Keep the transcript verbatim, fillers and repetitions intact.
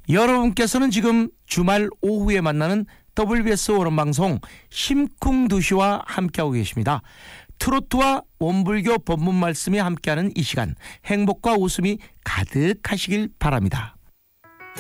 여러분께서는 지금 주말 오후에 만나는 더블유비에스 오른방송 심쿵두시와 함께하고 계십니다. 트로트와 원불교 법문 말씀이 함께하는 이 시간, 행복과 웃음이 가득하시길 바랍니다.